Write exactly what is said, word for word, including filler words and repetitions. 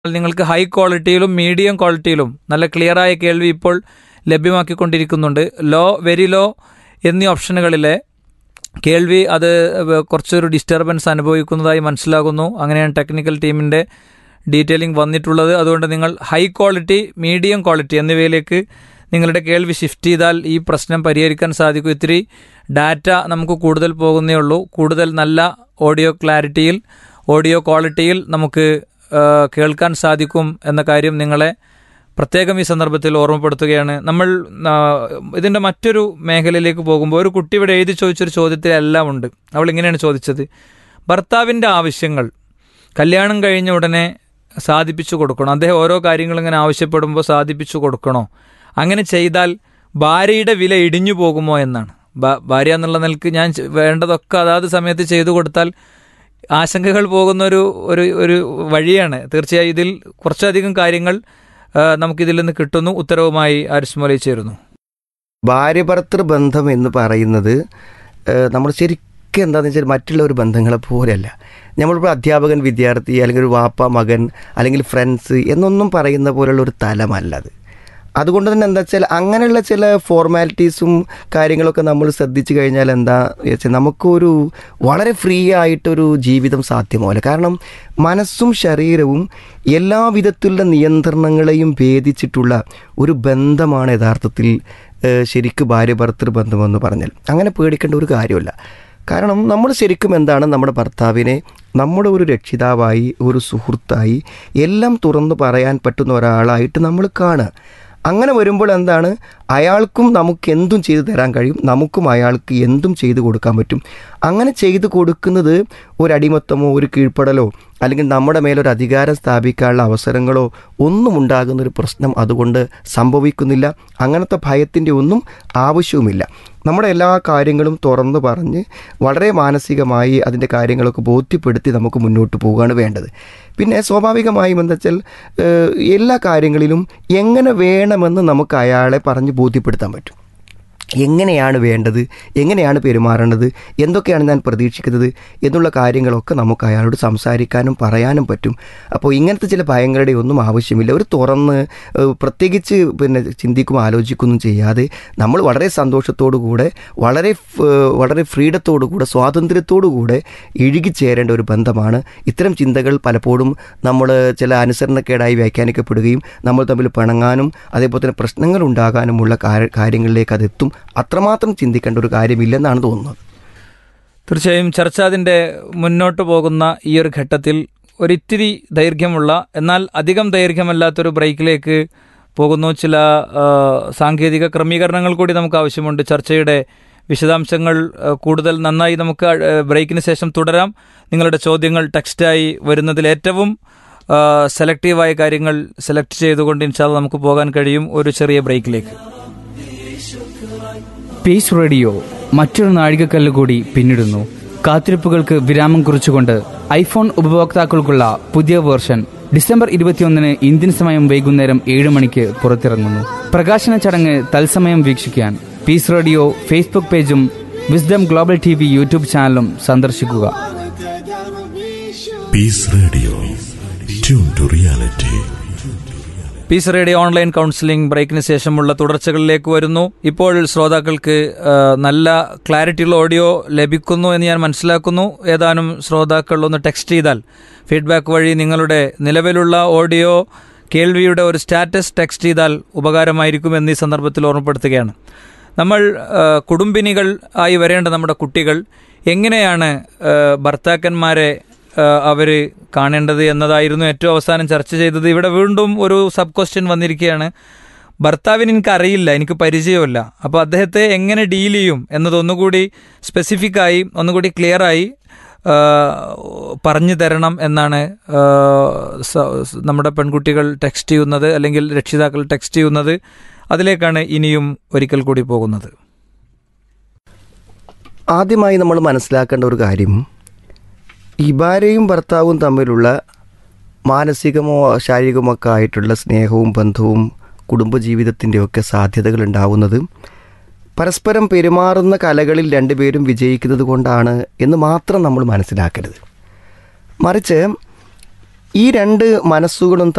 നിങ്ങൾക്ക് high ക്വാളിറ്റിയിലും medium ക്വാളിറ്റിയിലും നല്ല ക്ലിയറായ കേൾവി ഇപ്പോൾ ലഭ്യമാക്കിക്കൊണ്ടിരിക്കുന്നുണ്ട്. ലോ, വെരി ലോ എന്നീ ഓപ്ഷനുകളിലെ കേൾവി അത് കുറച്ചൊരു ഡിസ്റ്റർബൻസ് അനുഭവിക്കുന്നതായി മനസ്സിലാകുന്നു. അങ്ങനെയാണ് ടെക്നിക്കൽ ടീമിൻ്റെ ഡീറ്റെയിലിംഗ് വന്നിട്ടുള്ളത്. അതുകൊണ്ട് നിങ്ങൾ ഹൈ ക്വാളിറ്റി, മീഡിയം ക്വാളിറ്റി എന്നിവയിലേക്ക് നിങ്ങളുടെ കേൾവി ഷിഫ്റ്റ് ചെയ്താൽ ഈ പ്രശ്നം പരിഹരിക്കാൻ സാധിക്കും. ഇത്തിരി ഡാറ്റ നമുക്ക് കൂടുതൽ പോകുന്നേ ഉള്ളൂ. കൂടുതൽ നല്ല ഓഡിയോ ക്ലാരിറ്റിയിൽ, ഓഡിയോ ക്വാളിറ്റിയിൽ നമുക്ക് കേൾക്കാൻ സാധിക്കും എന്ന കാര്യം നിങ്ങളെ പ്രത്യേകം ഈ സന്ദർഭത്തിൽ ഓർമ്മപ്പെടുത്തുകയാണ്. നമ്മൾ ഇതിൻ്റെ മറ്റൊരു മേഖലയിലേക്ക് പോകുമ്പോൾ ഒരു കുട്ടി ഇവിടെ എഴുതി ചോദിച്ചൊരു ചോദ്യത്തിലെല്ലാം ഉണ്ട്. അവൾ ഇങ്ങനെയാണ് ചോദിച്ചത്: ഭർത്താവിൻ്റെ ആവശ്യങ്ങൾ കല്യാണം കഴിഞ്ഞ ഉടനെ സാധിപ്പിച്ചു കൊടുക്കണോ? അദ്ദേഹം ഓരോ കാര്യങ്ങൾ ഇങ്ങനെ ആവശ്യപ്പെടുമ്പോൾ സാധിപ്പിച്ചു കൊടുക്കണോ? അങ്ങനെ ചെയ്താൽ ഭാര്യയുടെ വില ഇടിഞ്ഞു പോകുമോ എന്നാണ്. ഭാര്യ എന്നുള്ള നിലക്ക് ഞാൻ വേണ്ടതൊക്കെ അതാത് സമയത്ത് ചെയ്തു കൊടുത്താൽ ആശങ്കകൾ പോകുന്ന ഒരു ഒരു ഒരു വഴിയാണ്. തീർച്ചയായും ഇതിൽ കുറച്ചധികം കാര്യങ്ങൾ നമുക്കിതിൽ നിന്ന് കിട്ടുന്നു. ഉത്തരവുമായി ആരിസ് മൗലവി ചേരുന്നു. ഭാര്യ ഭർത്തൃ ബന്ധം എന്ന് പറയുന്നത് നമ്മൾ ശരിക്കും എന്താണെന്ന് വെച്ചാൽ മറ്റുള്ള ഒരു ബന്ധങ്ങളെ പോലെയല്ല. നമ്മളിപ്പോൾ അധ്യാപകൻ വിദ്യാർത്ഥി, അല്ലെങ്കിൽ ഒരു വാപ്പ മകൻ, അല്ലെങ്കിൽ ഫ്രണ്ട്സ് എന്നൊന്നും പറയുന്ന പോലെയുള്ള ഒരു തലമല്ല അത്. അതുകൊണ്ട് തന്നെ എന്താ വെച്ചാൽ അങ്ങനെയുള്ള ചില ഫോർമാലിറ്റീസും കാര്യങ്ങളൊക്കെ നമ്മൾ ശ്രദ്ധിച്ചു കഴിഞ്ഞാൽ എന്താ വെച്ചാൽ നമുക്കൊരു വളരെ ഫ്രീ ആയിട്ടൊരു ജീവിതം സാധ്യമാവില്ല. കാരണം മനസ്സും ശരീരവും എല്ലാ വിധത്തിലുള്ള നിയന്ത്രണങ്ങളെയും ഭേദിച്ചിട്ടുള്ള ഒരു ബന്ധമാണ് യഥാർത്ഥത്തിൽ ശരിക്കും ഭാര്യ ഭർത്തൃ ബന്ധമെന്ന് പറഞ്ഞാൽ. അങ്ങനെ പേടിക്കേണ്ട ഒരു കാര്യമില്ല. കാരണം നമ്മൾ ശരിക്കും എന്താണ് നമ്മുടെ ഭർത്താവിനെ നമ്മുടെ ഒരു രക്ഷിതാവായി, ഒരു സുഹൃത്തായി, എല്ലാം തുറന്നു പറയാൻ പറ്റുന്ന ഒരാളായിട്ട് നമ്മൾ കാണുക. അങ്ങനെ വരുമ്പോൾ എന്താണ്, അയാൾക്കും നമുക്ക് എന്തും ചെയ്തു തരാൻ കഴിയും, നമുക്കും അയാൾക്ക് എന്തും ചെയ്തു കൊടുക്കാൻ പറ്റും. അങ്ങനെ ചെയ്തു കൊടുക്കുന്നത് ഒരടിമത്തമോ ഒരു കീഴ്പ്പെടലോ അല്ലെങ്കിൽ നമ്മുടെ മേലൊരു അധികാരം സ്ഥാപിക്കാനുള്ള അവസരങ്ങളോ ഒന്നും ഉണ്ടാകുന്നൊരു പ്രശ്നം അതുകൊണ്ട് സംഭവിക്കുന്നില്ല. അങ്ങനത്തെ ഭയത്തിൻ്റെ ഒന്നും ആവശ്യവുമില്ല. നമ്മുടെ എല്ലാ കാര്യങ്ങളും തുറന്നു പറഞ്ഞ് വളരെ മാനസികമായി അതിൻ്റെ കാര്യങ്ങളൊക്കെ ബോധ്യപ്പെടുത്തി നമുക്ക് മുന്നോട്ട് പോവുകയാണ് വേണ്ടത്. പിന്നെ സ്വാഭാവികമായും എന്താ വെച്ചാൽ എല്ലാ കാര്യങ്ങളിലും എങ്ങനെ വേണമെന്ന് നമുക്ക് അയാളെ പറഞ്ഞ് ബോധ്യപ്പെടുത്താൻ പറ്റും. എങ്ങനെയാണ് വേണ്ടത്, എങ്ങനെയാണ് പെരുമാറേണ്ടത്, എന്തൊക്കെയാണ് ഞാൻ പ്രതീക്ഷിക്കുന്നത് എന്നുള്ള കാര്യങ്ങളൊക്കെ നമുക്ക് അയാളോട് സംസാരിക്കാനും പറയാനും പറ്റും. അപ്പോൾ ഇങ്ങനത്തെ ചില ഭയങ്ങളുടെ ഒന്നും ആവശ്യമില്ല. ഒരു തുറന്ന് പ്രത്യേകിച്ച് പിന്നെ ചിന്തിക്കും ആലോചിക്കൊന്നും ചെയ്യാതെ നമ്മൾ വളരെ സന്തോഷത്തോടു കൂടെ, വളരെ വളരെ ഫ്രീഡത്തോടു കൂടെ, സ്വാതന്ത്ര്യത്തോടു കൂടെ ഇഴുകിച്ചേരേണ്ട ഒരു ബന്ധമാണ്. ഇത്തരം ചിന്തകൾ പലപ്പോഴും നമ്മൾ ചില അനുസരണക്കേടായി വ്യാഖ്യാനിക്കപ്പെടുകയും നമ്മൾ തമ്മിൽ പിണങ്ങാനും അതേപോലെ തന്നെ പ്രശ്നങ്ങൾ ഉണ്ടാകാനുമുള്ള കാര്യങ്ങളിലേക്ക് അതെത്തും. അത്രമാത്രം ചിന്തിക്കേണ്ട ഒരു കാര്യമില്ലെന്നാണ് തോന്നുന്നത്. തീർച്ചയായും ചർച്ച അതിൻ്റെ മുന്നോട്ട് പോകുന്ന ഈ ഒരു ഘട്ടത്തിൽ ഒരിത്തിരി ദൈർഘ്യമുള്ള എന്നാൽ അധികം ദൈർഘ്യമല്ലാത്തൊരു ബ്രേക്കിലേക്ക് പോകുന്നു. ചില സാങ്കേതിക ക്രമീകരണങ്ങൾ കൂടി നമുക്ക് ആവശ്യമുണ്ട്. ചർച്ചയുടെ വിശദാംശങ്ങൾ കൂടുതൽ നന്നായി നമുക്ക് ബ്രേക്കിന് ശേഷം തുടരാം. നിങ്ങളുടെ ചോദ്യങ്ങൾ ടെക്സ്റ്റായി വരുന്നതിൽ ഏറ്റവും സെലക്റ്റീവായ കാര്യങ്ങൾ സെലക്ട് ചെയ്തുകൊണ്ട് ഇൻഷാ അല്ലാഹ് നമുക്ക് പോകാൻ കഴിയും. ഒരു ചെറിയ ബ്രേക്കിലേക്ക്. പീസ് റേഡിയോ മറ്റൊരു നാഴികക്കല്ല് കൂടി പിന്നിടുന്നു. കാത്തിരിപ്പുകൾക്ക് വിരാമം കുറിച്ചുകൊണ്ട് ഐഫോൺ ഉപഭോക്താക്കൾക്കുള്ള പുതിയ വേർഷൻ ഡിസംബർ ഇരുപത്തിയൊന്നിന് ഇന്ത്യൻ സമയം വൈകുന്നേരം ഏഴ് മണിക്ക് പുറത്തിറങ്ങുന്നു. പ്രകാശന ചടങ്ങ് തത്സമയം വീക്ഷിക്കാൻ പീസ് റേഡിയോ ഫേസ്ബുക്ക് പേജും wisdom global T V YouTube ചാനലും സന്ദർശിക്കുക. Piece radio, tune to reality. Piece radio online counselling ബ്രേക്കിന് ശേഷമുള്ള തുടർച്ചകളിലേക്ക് വരുന്നു. ഇപ്പോൾ ശ്രോതാക്കൾക്ക് നല്ല ക്ലാരിറ്റിയുള്ള ഓഡിയോ ലഭിക്കുന്നു എന്ന് ഞാൻ മനസ്സിലാക്കുന്നു. ഏതാനും ശ്രോതാക്കൾ ഒന്ന് ടെക്സ്റ്റ് ചെയ്താൽ ഫീഡ്ബാക്ക് വഴി നിങ്ങളുടെ നിലവിലുള്ള ഓഡിയോ കേൾവിയുടെ ഒരു സ്റ്റാറ്റസ് ടെക്സ്റ്റ് ചെയ്താൽ ഉപകാരമായിരിക്കും ഈ സന്ദർഭത്തിൽ ഓർമ്മപ്പെടുത്തുകയാണ്. നമ്മൾ കുടുംബിനികൾ ആയി വരേണ്ട നമ്മുടെ കുട്ടികൾ എങ്ങനെയാണ് ഭർത്താക്കന്മാരെ അവർ കാണേണ്ടത് എന്നതായിരുന്നു ഏറ്റവും അവസാനം ചർച്ച ചെയ്തത്. ഇവിടെ വീണ്ടും ഒരു സബ് ക്വസ്റ്റ്യൻ വന്നിരിക്കുകയാണ്. ഭർത്താവിന് എനിക്കറിയില്ല, എനിക്ക് പരിചയമില്ല, അപ്പോൾ അദ്ദേഹത്തെ എങ്ങനെ ഡീൽ ചെയ്യും എന്നതൊന്നുകൂടി സ്പെസിഫിക്കായി ഒന്നുകൂടി ക്ലിയറായി പറഞ്ഞു തരണം എന്നാണ് നമ്മുടെ പെൺകുട്ടികൾ ടെക്സ്റ്റ് ചെയ്യുന്നത്, അല്ലെങ്കിൽ രക്ഷിതാക്കൾ ടെക്സ്റ്റ് ചെയ്യുന്നത്. അതിലേക്കാണ് ഇനിയും ഒരിക്കൽ കൂടി പോകുന്നത്. ആദ്യമായി നമ്മൾ മനസ്സിലാക്കേണ്ട ഒരു കാര്യം, ഈ ഭാര്യയും ഭർത്താവും തമ്മിലുള്ള മാനസികമോ ശാരീരികമോ ഒക്കെ ആയിട്ടുള്ള സ്നേഹവും ബന്ധവും കുടുംബജീവിതത്തിൻ്റെയൊക്കെ സാധ്യതകൾ ഉണ്ടാവുന്നത് പരസ്പരം പെരുമാറുന്ന കലകളിൽ രണ്ടുപേരും വിജയിക്കുന്നത് കൊണ്ടാണ് എന്ന് മാത്രം നമ്മൾ മനസ്സിലാക്കരുത്. മറിച്ച് ഈ രണ്ട് മനസ്സുകളും